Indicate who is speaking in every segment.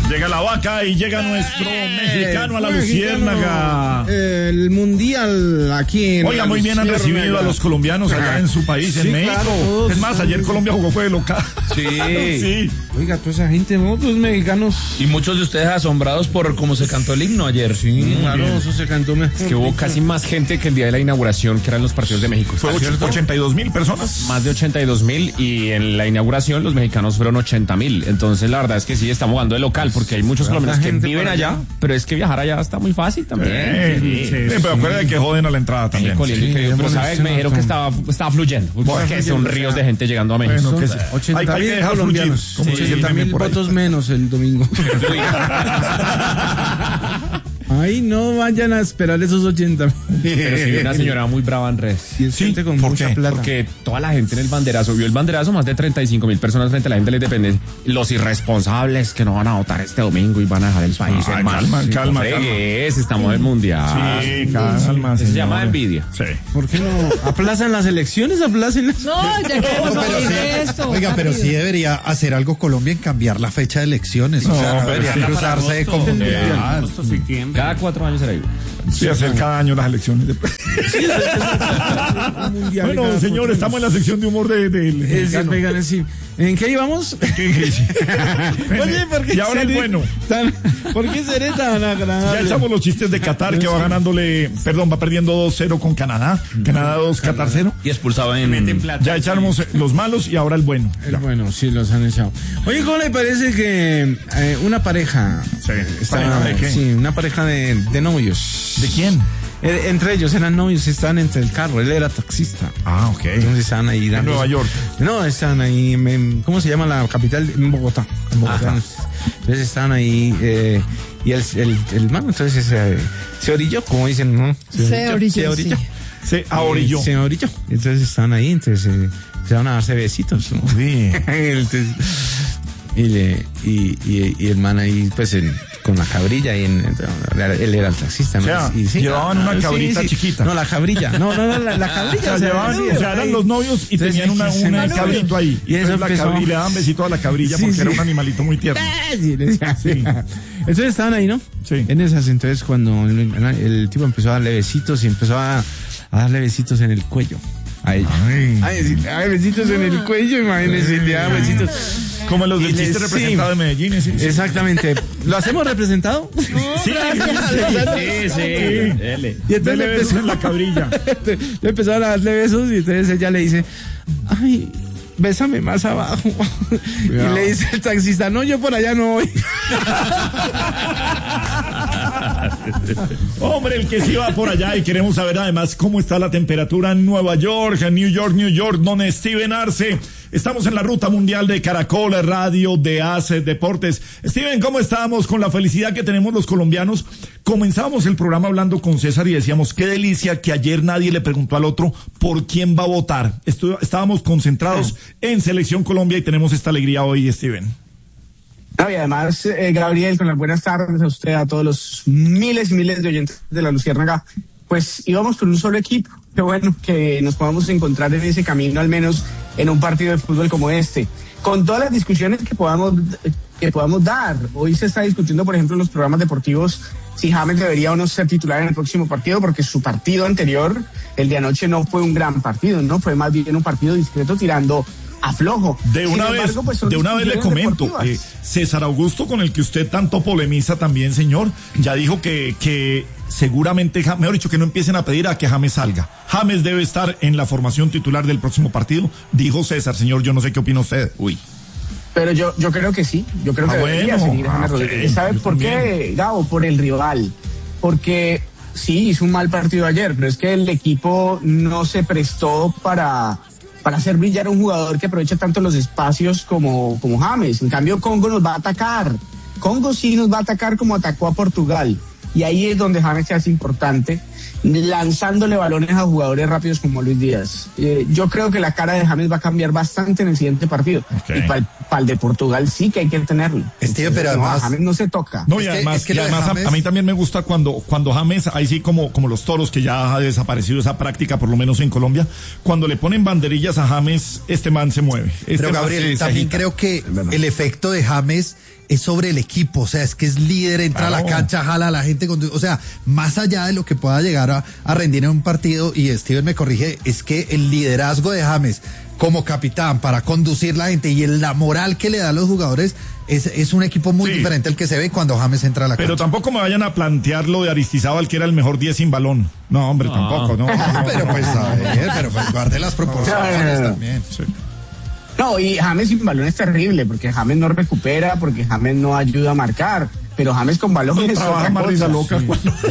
Speaker 1: Llega la vaca y llega nuestro mexicano a la Luciérnaga.
Speaker 2: El mundial aquí en
Speaker 1: Oiga, muy bien han recibido a los colombianos allá en su país, en México.
Speaker 2: Claro,
Speaker 1: es más, ayer Colombia jugó fue de local.
Speaker 3: Sí.
Speaker 1: Sí.
Speaker 2: Oiga, toda esa gente, ¿no? Los mexicanos.
Speaker 3: Y muchos de ustedes asombrados por cómo se cantó el himno ayer.
Speaker 2: Sí, claro, eso se cantó mejor.
Speaker 4: Es que hubo casi más gente que el día de la inauguración, que eran los partidos de México.
Speaker 1: Fue 82,000 personas.
Speaker 4: Más de 82,000 y en la inauguración los mexicanos fueron 80,000. Entonces la verdad es que sí, estamos jugando de local porque hay muchos colombianos que viven allá, pero es que viajar allá está muy fácil también.
Speaker 1: Sí, pero acuérdate que joden a la entrada también.
Speaker 4: Pero sabes, me dijeron que estaba fluyendo. Porque son ríos de gente llegando a México.
Speaker 1: Bueno, que sí.
Speaker 2: 80,000 colombianos. 80,000 votos menos el domingo. Ay, no vayan a esperar esos 80,000.
Speaker 4: Pero sí, una señora muy brava en redes.
Speaker 2: Y es gente con
Speaker 1: ¿por
Speaker 2: mucha
Speaker 1: qué?
Speaker 2: plata.
Speaker 4: Porque toda la gente en el banderazo, vio el banderazo, más de 35,000 personas frente a la gente de la Independencia. Los irresponsables que no van a votar este domingo y van a dejar el país,
Speaker 1: Ay,
Speaker 4: hermano.
Speaker 1: calma.
Speaker 4: Estamos en el mundial.
Speaker 1: Sí, calma.
Speaker 4: Se llama envidia.
Speaker 1: Sí.
Speaker 2: ¿Por qué no aplazan las elecciones? Aplácenlas.
Speaker 5: No, ya queremos salir de esto.
Speaker 6: Oiga, pero sí debería hacer algo Colombia en cambiar la fecha de elecciones. O sea, debería cruzarse de confundir.
Speaker 4: Cada 4 años será igual.
Speaker 1: Sí, hacer cada año las elecciones. Bueno, señor, estamos en la sección de humor del
Speaker 2: Sí. ¿En qué íbamos? Oye, ¿por qué
Speaker 1: y ahora el bueno.
Speaker 2: ¿Por qué seré tan agradable?
Speaker 1: Ya echamos los chistes de Qatar, que va va perdiendo 2-0 con Canadá. Canadá 2, Qatar 0.
Speaker 3: Y expulsado en...
Speaker 1: Ya echamos los malos y ahora el bueno.
Speaker 2: Bueno, sí, los han echado. Oye, ¿cómo le parece que una pareja...
Speaker 1: ¿Pareja de qué?
Speaker 2: Sí, una pareja de novios.
Speaker 1: ¿De quién?
Speaker 2: Entre ellos eran novios, estaban entre el carro, él era taxista.
Speaker 1: Ah, ok.
Speaker 2: Entonces estaban ahí
Speaker 1: En Nueva York.
Speaker 2: No, estaban ahí ¿cómo se llama la capital? En Bogotá. Entonces estaban ahí y el man entonces se orilló, como dicen, ¿no?
Speaker 5: Se orilló.
Speaker 1: Se ahorilló.
Speaker 2: Se orilló. Entonces estaban ahí, entonces se van a darse besitos, ¿no?
Speaker 1: Sí.
Speaker 2: Entonces, y el man ahí, pues, con la cabrilla, él era el taxista, ¿no?
Speaker 1: O sea, llevaban una cabrita chiquita.
Speaker 2: No, la cabrilla. No, la cabrilla.
Speaker 1: O sea, eran los novios y tenían un cabrito ahí. Y
Speaker 2: eso empezó.
Speaker 1: Y le daban besito a la cabrilla porque era un animalito muy tierno.
Speaker 2: Sí. Entonces estaban ahí, ¿no?
Speaker 1: Sí.
Speaker 2: En esas, entonces cuando el tipo empezó a darle besitos y empezó a darle besitos en el cuello a ella. Ay, besitos en el cuello, imagínense, le daba besitos.
Speaker 1: Como los del chiste representado de Medellín. Sí.
Speaker 2: Exactamente. ¿Lo hacemos representado?
Speaker 1: Sí.
Speaker 2: Y entonces
Speaker 1: le empezó en la cabrilla.
Speaker 2: Le empezó a darle besos y entonces ella le dice, ay, bésame más abajo. Y le dice el taxista, no, yo por allá no voy.
Speaker 1: Hombre, el que sí va por allá, y queremos saber además cómo está la temperatura en Nueva York, en New York, donde Steven Arce. Estamos en la ruta mundial de Caracol Radio, de ACE Deportes. Steven, ¿cómo estábamos? Con la felicidad que tenemos los colombianos. Comenzábamos el programa hablando con César y decíamos, qué delicia que ayer nadie le preguntó al otro por quién va a votar. Estábamos concentrados en Selección Colombia y tenemos esta alegría hoy, Steven.
Speaker 7: No, y además, Gabriel, con las buenas tardes a usted, a todos los miles y miles de oyentes de la Luciérnaga, pues íbamos por un solo equipo. Qué bueno que nos podamos encontrar en ese camino, al menos en un partido de fútbol como este. Con todas las discusiones que podamos dar. Hoy se está discutiendo, por ejemplo, en los programas deportivos, si James debería o no ser titular en el próximo partido, porque su partido anterior, el de anoche, no fue un gran partido, ¿no? Fue más bien un partido discreto tirando a flojo.
Speaker 1: De una vez le comento, César Augusto, con el que usted tanto polemiza también, señor, ya dijo que seguramente, mejor dicho, que no empiecen a pedir a que James salga. James debe estar en la formación titular del próximo partido, dijo César. Señor, yo no sé qué opina usted.
Speaker 7: Pero yo creo que sí, yo creo que debería seguir James Rodríguez. ¿Sabe por qué, Gabo? Por el rival. Porque sí, hizo un mal partido ayer, pero es que el equipo no se prestó para hacer brillar a un jugador que aprovecha tanto los espacios como James. En cambio, Congo nos va a atacar. Congo sí nos va a atacar como atacó a Portugal. Y ahí es donde James se hace importante. lanzándole balones a jugadores rápidos como Luis Díaz. Yo creo que la cara de James va a cambiar bastante en el siguiente partido.
Speaker 1: Okay.
Speaker 7: Y para el de Portugal sí que hay que tenerlo.
Speaker 6: Pero además,
Speaker 7: a James no se toca.
Speaker 1: No, y además,
Speaker 6: James...
Speaker 1: a mí también me gusta cuando James, ahí sí como los toros, que ya ha desaparecido esa práctica, por lo menos en Colombia, cuando le ponen banderillas a James, este man se mueve.
Speaker 6: Pero Gabriel, también creo que el efecto de James es sobre el equipo, o sea, es que es líder, entra a la cancha, jala a la gente, o sea, más allá de lo que pueda llegar a rendir en un partido, y Steven me corrige, es que el liderazgo de James como capitán para conducir la gente y la moral que le da a los jugadores es un equipo muy diferente al que se ve cuando James entra a la cancha.
Speaker 1: Pero tampoco me vayan a plantear lo de Aristizábal, que era el mejor 10 sin balón. No, hombre, tampoco, no.
Speaker 6: Pero pues, a ver, pero pues guarde las proporciones también. Sí.
Speaker 7: No, y James sin balón es terrible, porque James no recupera, porque James no ayuda a marcar, pero James con balón
Speaker 1: no
Speaker 7: es
Speaker 1: trabaja más risa loca.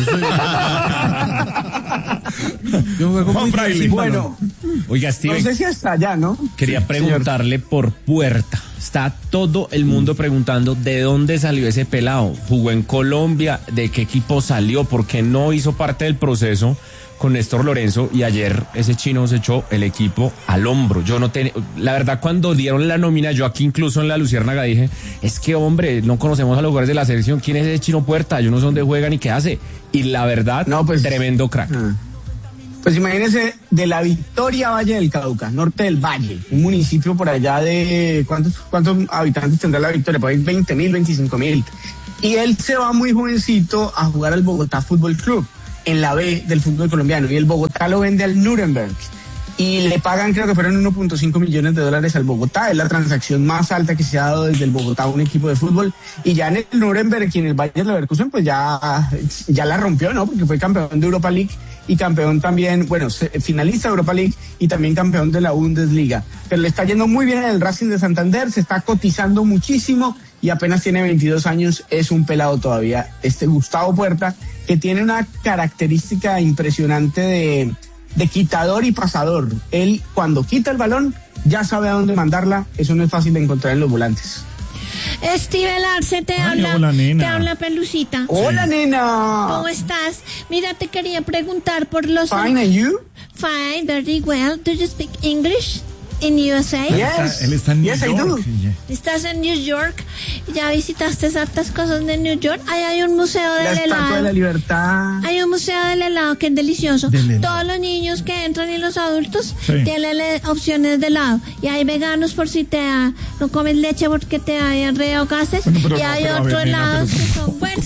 Speaker 2: Yo juego
Speaker 1: Juan
Speaker 2: muy
Speaker 1: Fraile.
Speaker 2: bien.
Speaker 7: Bueno,
Speaker 3: Oiga, Steven,
Speaker 7: no sé si hasta allá, ¿no?
Speaker 3: quería preguntarle por Puerta. Está todo el mundo preguntando de dónde salió ese pelado. ¿Jugó en Colombia? ¿De qué equipo salió? ¿Por qué no hizo parte del proceso con Néstor Lorenzo? Y ayer ese chino se echó el equipo al hombro. Yo no tenía, la verdad, cuando dieron la nómina, yo aquí incluso en la Luciérnaga dije, es que hombre, no conocemos a los jugadores de la selección. ¿Quién es ese chino Puerta? Yo no sé dónde juega ni qué hace. Y la verdad,
Speaker 7: No, pues,
Speaker 3: tremendo crack.
Speaker 7: Pues imagínense, de la Victoria Valle del Cauca, norte del Valle, un municipio por allá de, ¿cuántos habitantes tendrá la Victoria? Por ahí 20.000, 25.000. Y él se va muy jovencito a jugar al Bogotá Fútbol Club, en la B del fútbol colombiano, y el Bogotá lo vende al Nuremberg. Y le pagan, creo que fueron 1.5 millones de dólares al Bogotá. Es la transacción más alta que se ha dado desde el Bogotá a un equipo de fútbol. Y ya en el Nuremberg y en el Bayer Leverkusen, pues ya la rompió, ¿no? Porque fue campeón de Europa League y campeón también, bueno, finalista de Europa League y también campeón de la Bundesliga. Pero le está yendo muy bien en el Racing de Santander, se está cotizando muchísimo y apenas tiene 22 años, es un pelado todavía. Gustavo Puerta, que tiene una característica impresionante de quitador y pasador. Él, cuando quita el balón, ya sabe a dónde mandarla. Eso no es fácil de encontrar en los volantes.
Speaker 5: Steven Arce, te habla Pelucita.
Speaker 7: Hola, nena.
Speaker 5: ¿Cómo estás? Mira, te quería preguntar por los...
Speaker 7: Fine, and you?
Speaker 5: Fine, very well. Do you speak English in USA?
Speaker 7: Yes.
Speaker 1: Él está en New
Speaker 7: Yes, I
Speaker 1: York.
Speaker 7: do.
Speaker 5: ¿Estás en New York? ¿Ya visitaste hartas cosas de New York? Ahí hay un museo
Speaker 7: La
Speaker 5: del
Speaker 7: Estatua de la
Speaker 5: helado.
Speaker 7: Libertad.
Speaker 5: Hay un museo del helado que es delicioso.
Speaker 1: Del helado.
Speaker 5: Todos los niños que entran y los adultos
Speaker 1: Sí.
Speaker 5: tienen opciones de helado. Y hay veganos por si no comes leche porque te da diarrea o gases.
Speaker 1: Bueno, pero
Speaker 5: y
Speaker 1: no,
Speaker 5: hay
Speaker 1: pero a
Speaker 5: otros
Speaker 1: ver, nena,
Speaker 5: helados
Speaker 1: pero-
Speaker 5: que son buenos.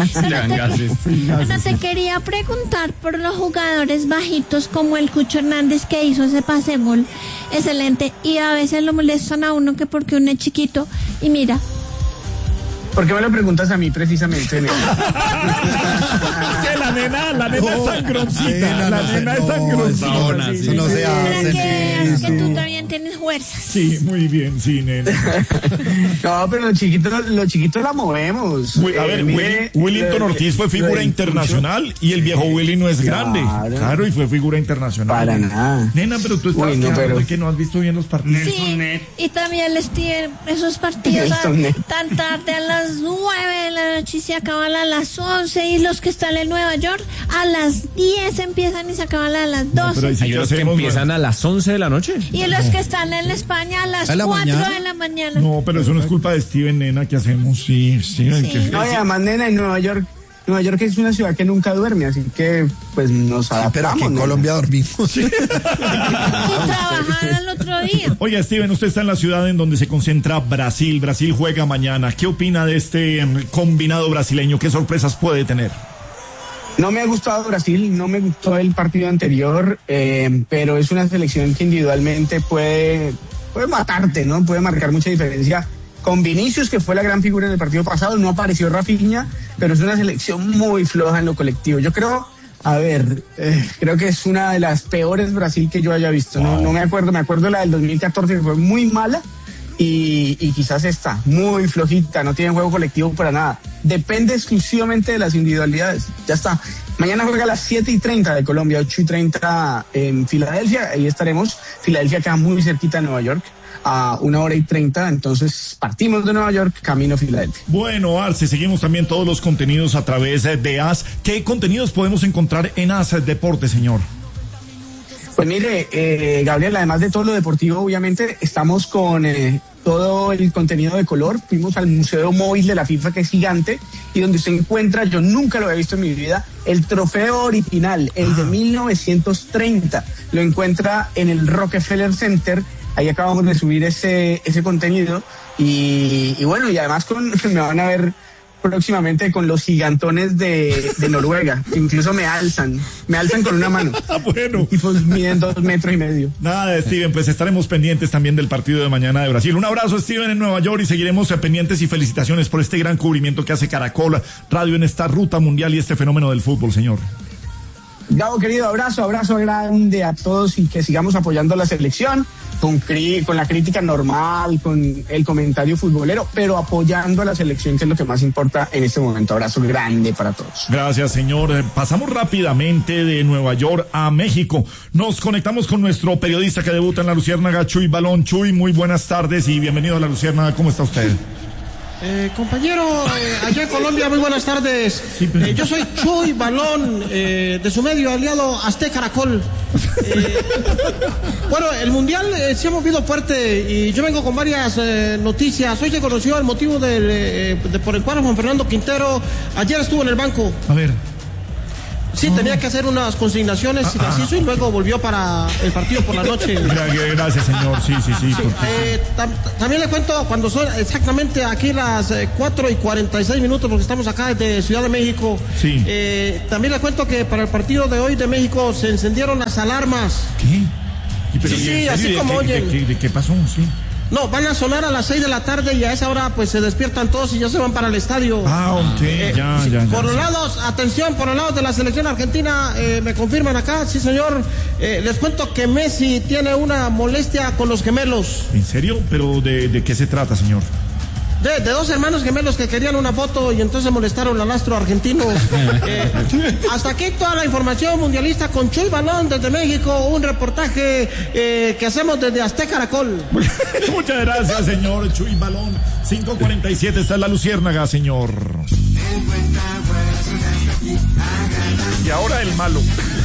Speaker 5: Pero te quería preguntar por los jugadores bajitos como el Cucho Hernández, que hizo ese pase gol excelente, y a veces lo molestan a uno que porque uno es chiquito. Y mira,
Speaker 7: ¿Por qué me lo preguntas a mí precisamente, nena?
Speaker 1: Es que la nena es sangroncita. La nena es
Speaker 6: no,
Speaker 1: sangroncita.
Speaker 6: eso no se
Speaker 5: para
Speaker 6: hace.
Speaker 5: que veas que tú también tienes fuerzas.
Speaker 1: Sí, muy bien, sí, nena.
Speaker 7: No, pero los chiquitos la movemos.
Speaker 1: A ver,
Speaker 7: Mire,
Speaker 1: Willington Ortiz fue figura
Speaker 7: lo de
Speaker 1: internacional y el viejo Willy no es
Speaker 7: Claro.
Speaker 1: grande. Claro, y fue figura internacional.
Speaker 7: Para nada.
Speaker 1: Nena, pero tú estás
Speaker 7: Uy, no,
Speaker 1: quejando
Speaker 7: pero-
Speaker 1: de que no has visto bien los partidos.
Speaker 5: Sí, y también les tienen esos partidos
Speaker 7: Nelson Net.
Speaker 5: tan tarde a las 9 de la noche y se acaban a las 11, y los que están en Nueva York a las 10 empiezan y se acaban a las 12.
Speaker 1: pero ahí sí
Speaker 3: Hay
Speaker 1: que
Speaker 3: unos que
Speaker 1: hacemos,
Speaker 3: empiezan a las 11 de la noche.
Speaker 5: Y los que están en España a las
Speaker 6: ¿A la
Speaker 5: 4
Speaker 6: mañana?
Speaker 5: de la mañana.
Speaker 1: No, pero eso no es culpa de Steven, nena, ¿qué hacemos? Sí, Steven.
Speaker 5: Sí.
Speaker 1: que-
Speaker 7: No, y además, nena, en Nueva York es una ciudad que nunca duerme, así que pues nos adaptamos.
Speaker 6: Pero aquí en
Speaker 7: nena.
Speaker 6: Colombia dormimos.
Speaker 5: Y trabajar al otro día.
Speaker 1: Oiga, Steven, usted está en la ciudad en donde se concentra Brasil. Brasil juega mañana. ¿Qué opina de este combinado brasileño? ¿Qué sorpresas puede tener?
Speaker 7: No me ha gustado Brasil, no me gustó el partido anterior, pero es una selección que individualmente puede matarte, ¿no? Puede marcar mucha diferencia. Con Vinicius, que fue la gran figura en el partido pasado, no apareció Rafinha, pero es una selección muy floja en lo colectivo. Yo creo, creo que es una de las peores Brasil que yo haya visto. No me acuerdo la del 2014, que fue muy mala, y quizás está muy flojita, no tiene juego colectivo para nada. Depende exclusivamente de las individualidades. Ya está. Mañana juega a las 7:30 de Colombia, 8:30 en Filadelfia. Ahí estaremos. Filadelfia queda muy cerquita de Nueva York, a 1:30. Entonces partimos de Nueva York, camino a Filadelfia.
Speaker 1: Bueno, Arce, seguimos también todos los contenidos a través de AS. ¿Qué contenidos podemos encontrar en AS Deporte, señor?
Speaker 7: Pues mire, Gabriel, además de todo lo deportivo, obviamente, estamos con todo el contenido de color. Fuimos al Museo Móvil de la FIFA, que es gigante, y donde se encuentra, yo nunca lo había visto en mi vida, el trofeo original, el de 1930. Lo encuentra en el Rockefeller Center. Ahí acabamos de subir ese contenido. Y bueno, y además me van a ver próximamente con los gigantones de Noruega. Incluso me alzan con una mano.
Speaker 1: Bueno.
Speaker 7: Y pues miden 2,5 metros.
Speaker 1: Nada, Steven, pues estaremos pendientes también del partido de mañana de Brasil. Un abrazo, Steven, en Nueva York, y seguiremos pendientes, y felicitaciones por este gran cubrimiento que hace Caracol Radio en esta ruta mundial y este fenómeno del fútbol, señor.
Speaker 7: Gabo, querido, abrazo grande a todos, y que sigamos apoyando a la selección con la crítica normal, con el comentario futbolero, pero apoyando a la selección, que es lo que más importa en este momento. Abrazo grande para todos.
Speaker 1: Gracias, señor. Pasamos rápidamente de Nueva York a México. Nos conectamos con nuestro periodista que debuta en La Luciérnaga, Chuy Balón. Chuy, muy buenas tardes y bienvenido a La Luciérnaga. ¿Cómo está usted?
Speaker 8: Compañero, allá en Colombia, muy buenas tardes.
Speaker 1: Sí, pero...
Speaker 8: yo soy Chuy Balón, de su medio aliado Azteca Caracol. Bueno, el Mundial se ha movido fuerte y yo vengo con varias noticias. Hoy se conoció el motivo por el cual Juan Fernando Quintero ayer estuvo en el banco.
Speaker 1: A ver.
Speaker 8: Sí, tenía que hacer unas consignaciones y las hizo, y luego volvió para el partido por la noche.
Speaker 1: Gracias, señor. Sí.
Speaker 8: También le cuento, cuando son exactamente aquí las 4:46, porque estamos acá desde Ciudad de México.
Speaker 1: Sí.
Speaker 8: También le cuento que para el partido de hoy de México se encendieron las alarmas.
Speaker 1: ¿Qué?
Speaker 8: Sí, así como oyen.
Speaker 1: ¿De qué pasó? Sí.
Speaker 8: No, van a sonar a las 6 de la tarde y a esa hora pues se despiertan todos y ya se van para el estadio.
Speaker 1: Ya.
Speaker 8: Por los lados, atención, por los lados de la selección argentina, me confirman acá, sí señor, les cuento que Messi tiene una molestia con los gemelos.
Speaker 1: ¿En serio? ¿Pero de qué se trata, señor?
Speaker 8: De 2 hermanos gemelos que querían una foto y entonces molestaron al astro argentino. Hasta aquí toda la información mundialista con Chuy Balón desde México, un reportaje que hacemos desde Azteca Caracol.
Speaker 1: Muchas gracias, señor Chuy Balón. 5:47 está en La Luciérnaga, señor. Y ahora el malo.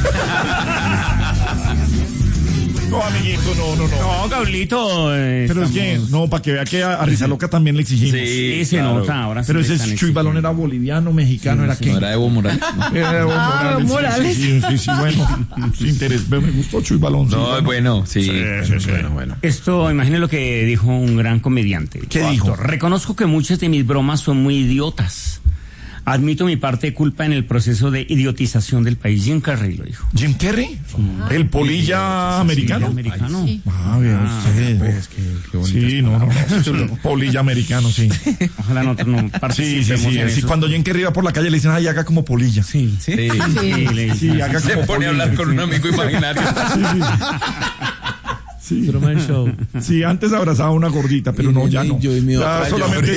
Speaker 1: No, amiguito, no.
Speaker 9: No, Gablito.
Speaker 1: Pero es que, no, para que vea que a Rizaloca también le exigimos.
Speaker 9: Sí, se nota ahora.
Speaker 1: Pero ese Chuy Balón era boliviano, mexicano, ¿era qué?
Speaker 2: No era Evo Morales.
Speaker 1: No. Era Evo Morales. Sí, bueno. Sin interés. Me gustó Chuy Balón.
Speaker 2: No, bueno, sí. Bueno.
Speaker 9: Esto, imagine lo que dijo un gran comediante.
Speaker 1: ¿Qué dijo?
Speaker 9: Reconozco que muchas de mis bromas son muy idiotas. Admito mi parte de culpa en el proceso de idiotización del país. Jim Carrey lo dijo.
Speaker 1: ¿Jim Carrey? ¿El polilla americano?
Speaker 9: Sí, americano.
Speaker 1: Sí. Bien usted.
Speaker 2: Pues, qué bonito.
Speaker 1: Sí, no. Polilla americano, sí.
Speaker 9: Ojalá nosotros no participemos en eso.
Speaker 1: Cuando Jim Carrey va por la calle le dicen, ay, haga como polilla.
Speaker 2: Sí.
Speaker 1: Haga
Speaker 2: Se
Speaker 1: como
Speaker 2: pone
Speaker 1: polilla.
Speaker 2: a hablar con un amigo imaginario.
Speaker 1: Sí. Sí, antes abrazaba a una gordita, pero no, ya no. Ya solamente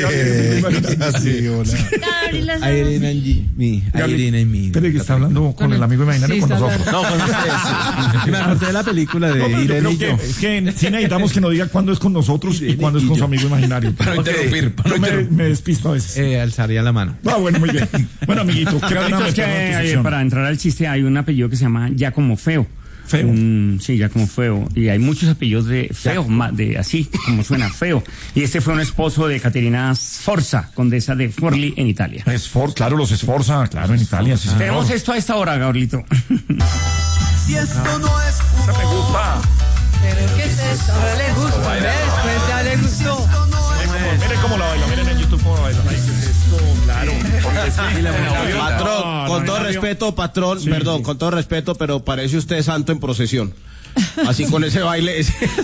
Speaker 2: Irene and me.
Speaker 1: Espere que está hablando con el amigo imaginario, con nosotros.
Speaker 2: No, con ustedes. Me acordé de la película de Irene y yo.
Speaker 1: Es que sí necesitamos que nos diga cuándo es con nosotros y cuándo es con su amigo imaginario.
Speaker 2: Para interrumpir.
Speaker 1: Yo me despisto a veces.
Speaker 2: Alzaría la mano.
Speaker 1: Bueno, muy bien. Bueno, amiguito,
Speaker 9: Es que para entrar al chiste hay un apellido que se llama Giacomo Feo. Sí, Giacomo Feo. Y hay muchos apellidos de Feo, de así como suena, Feo. Y este fue un esposo de Caterina Sforza, condesa de Forlì en Italia.
Speaker 1: Claro, los Sforza, claro, en Italia, sí, señor.
Speaker 9: Tenemos esto a esta hora, Gabrielito.
Speaker 10: Si esto no es fútbol,
Speaker 1: me gusta.
Speaker 10: ¿Pero qué es esto? Ahora le gusta, ¿ves? Pues ya le gustó.
Speaker 1: Miren cómo la baila, miren en YouTube cómo la baila. ¿Qué es esto? Claro.
Speaker 11: Patrón, con todo respeto, patrón, perdón, con todo respeto, pero parece usted santo en procesión. Así con ese baile.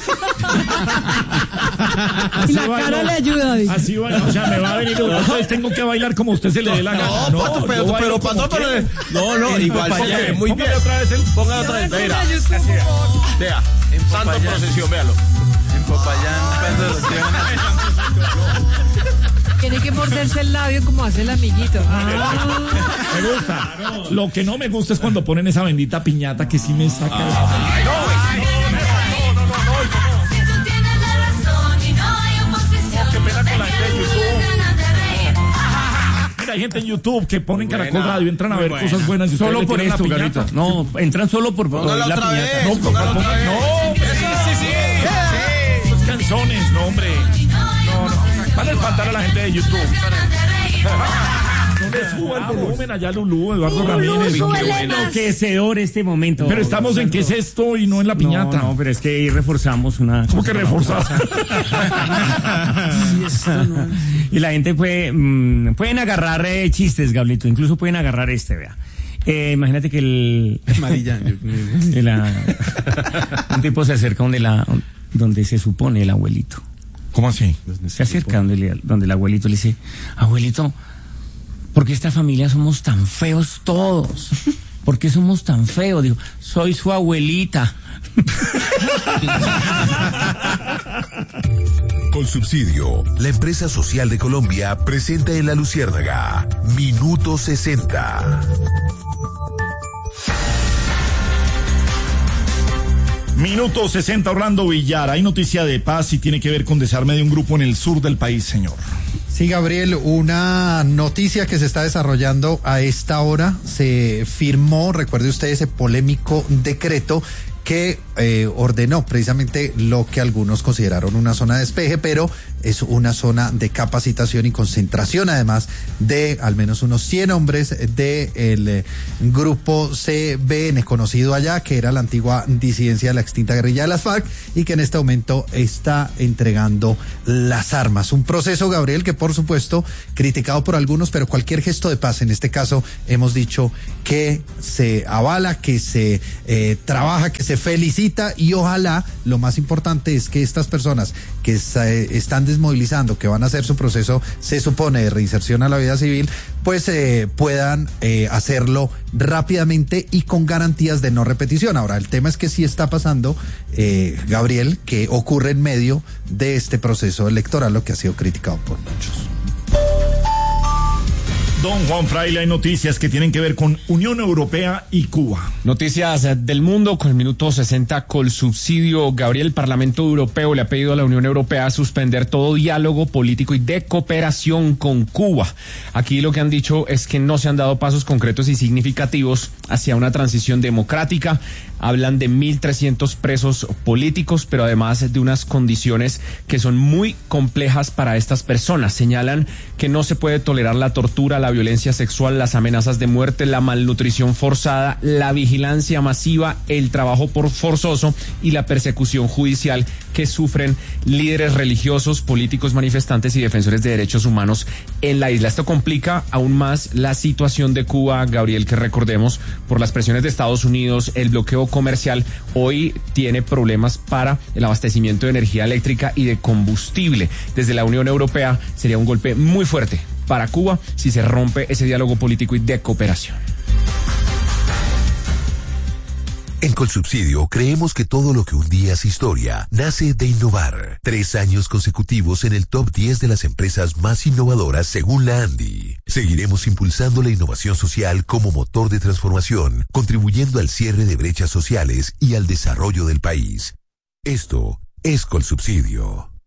Speaker 12: Y la cara le ayuda.
Speaker 1: Así bueno, o sea, me va a venir. Entonces tengo que bailar como usted se le dé la gana.
Speaker 11: No, pero patrón, no, igual. Muy bien. Póngale otra vez. Vea, santo en procesión, véalo.
Speaker 2: En Popayán.
Speaker 12: Tiene que morderse el labio como hace el amiguito.
Speaker 1: Me gusta. Lo que no me gusta es cuando ponen esa bendita piñata que sí me saca Qué pena con la gente de YouTube. Mira, hay gente en YouTube que ponen Caracol Radio, entran a ver cosas buenas. Y
Speaker 9: solo por esto, Garrito. No, entran solo por la piñata.
Speaker 1: No, esos canzones, no, hombre. No. Van a espantar a la gente de YouTube. ¿Dónde suba el volumen allá, Lulú, Eduardo Ramírez?
Speaker 9: Qué bueno, enloquecedor este momento.
Speaker 1: Pero estamos en qué es esto y no en la piñata.
Speaker 9: No, pero es que ahí reforzamos una...
Speaker 1: ¿Cómo que reforzamos?
Speaker 9: Y la gente pueden agarrar chistes, Gablito, incluso pueden agarrar vea. Imagínate que un tipo se acerca donde se supone el abuelito.
Speaker 1: ¿Cómo así?
Speaker 9: Se acerca donde el abuelito le dice, abuelito, ¿por qué esta familia somos tan feos todos? ¿Por qué somos tan feos? Digo, soy su abuelita.
Speaker 13: Colsubsidio, la empresa social de Colombia, presenta en La Luciérnaga, Minuto 60.
Speaker 1: Minuto 60, Orlando Villar. Hay noticia de paz y tiene que ver con desarme de un grupo en el sur del país, señor.
Speaker 6: Sí, Gabriel, una noticia que se está desarrollando a esta hora. Se firmó, recuerde usted, ese polémico decreto que ordenó precisamente lo que algunos consideraron una zona de despeje, pero es una zona de capacitación y concentración, además de al menos unos 100 hombres del grupo CBN, conocido allá, que era la antigua disidencia de la extinta guerrilla de las FARC y que en este momento está entregando las armas. Un proceso, Gabriel, que por supuesto criticado por algunos, pero cualquier gesto de paz, en este caso hemos dicho que se avala, que se trabaja, que se felicita, y ojalá, lo más importante es que estas personas que están desmovilizando, que van a hacer su proceso, se supone, de reinserción a la vida civil, pues puedan hacerlo rápidamente y con garantías de no repetición. Ahora, el tema es que sí está pasando, Gabriel, que ocurre en medio de este proceso electoral, lo que ha sido criticado por muchos.
Speaker 1: Don Juan Fraile, hay noticias que tienen que ver con Unión Europea y Cuba.
Speaker 3: Noticias del mundo con el minuto 60 Colsubsidio. Gabriel, el Parlamento Europeo le ha pedido a la Unión Europea suspender todo diálogo político y de cooperación con Cuba. Aquí lo que han dicho es que no se han dado pasos concretos y significativos hacia una transición democrática. Hablan de 1.300 presos políticos, pero además de unas condiciones que son muy complejas para estas personas. Señalan que no se puede tolerar la tortura, la violencia sexual, las amenazas de muerte, la malnutrición forzada, la vigilancia masiva, el trabajo por forzoso y la persecución judicial que sufren líderes religiosos, políticos, manifestantes y defensores de derechos humanos en la isla. Esto complica aún más la situación de Cuba, Gabriel, que recordemos, por las presiones de Estados Unidos, el bloqueo comercial, hoy tiene problemas para el abastecimiento de energía eléctrica y de combustible. Desde la Unión Europea sería un golpe muy fuerte para Cuba si se rompe ese diálogo político y de cooperación.
Speaker 13: En Colsubsidio creemos que todo lo que un día es historia nace de innovar. 3 años consecutivos en el top 10 de las empresas más innovadoras según la ANDI. Seguiremos impulsando la innovación social como motor de transformación, contribuyendo al cierre de brechas sociales y al desarrollo del país. Esto es Colsubsidio.